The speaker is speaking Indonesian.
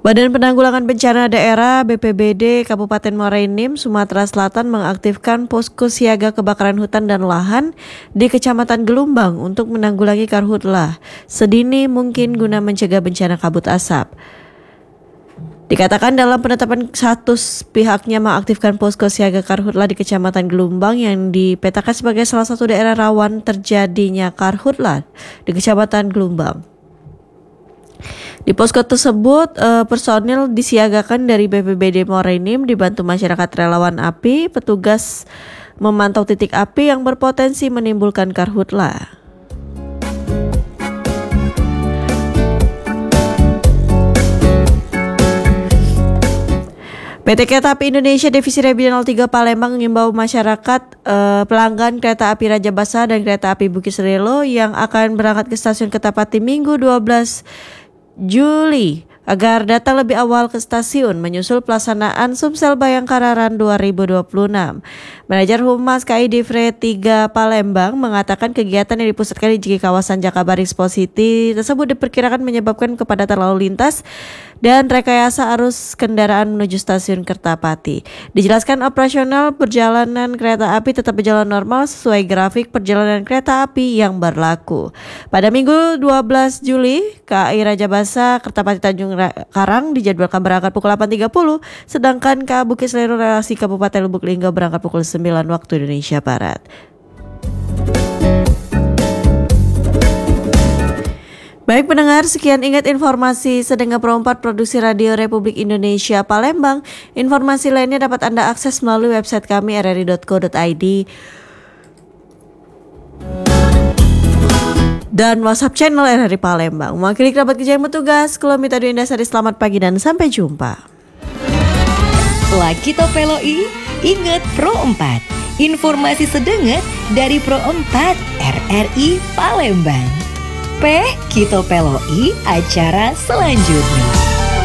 Badan Penanggulangan Bencana Daerah BPBD Kabupaten Muara Enim, Sumatera Selatan mengaktifkan posko siaga kebakaran hutan dan lahan di Kecamatan Gelumbang untuk menanggulangi karhutlah sedini mungkin guna mencegah bencana kabut asap. Dikatakan dalam penetapan status pihaknya mengaktifkan posko siaga karhutlah di Kecamatan Gelumbang yang dipetakan sebagai salah satu daerah rawan terjadinya karhutlah di Kecamatan Gelumbang. Di posko tersebut, personil disiagakan dari BPBD Muara Enim dibantu masyarakat relawan api, petugas memantau titik api yang berpotensi menimbulkan karhutlah. PT Kereta Api Indonesia Divisi Regional 3 Palembang mengimbau masyarakat pelanggan kereta api Raja Basa dan kereta api Bukit Serelo yang akan berangkat ke stasiun Kertapati Minggu 12 Juli agar datang lebih awal ke stasiun menyusul pelaksanaan Sumsel Bayangkara RUN 2026. Manajer Humas KAI Divre 3 Palembang mengatakan kegiatan yang dipusatkan di kawasan Jakabaring City tersebut diperkirakan menyebabkan kepadatan lalu lintas dan rekayasa arus kendaraan menuju stasiun Kertapati. Dijelaskan operasional perjalanan kereta api tetap berjalan normal sesuai grafik perjalanan kereta api yang berlaku. Pada Minggu 12 Juli, KAI Raja Basa Kertapati Tanjung Karang dijadwalkan berangkat pukul 8.30, sedangkan KA Bukit Serelo relasi Kabupaten Lubuk Linggau berangkat pukul 9 waktu Indonesia Barat. Baik pendengar, sekian ingat informasi Sedengar Pro 4 Produksi Radio Republik Indonesia Palembang. Informasi lainnya dapat Anda akses melalui website kami rri.co.id dan WhatsApp channel RRI Palembang. Mewakili kerabat kerja yang bertugas, Kelomita Dwi Indasari, selamat pagi dan sampai jumpa. Lagi Topeloi, ingat Pro 4. Informasi sedengar dari Pro 4 RRI Palembang. Kito Peloi acara selanjutnya.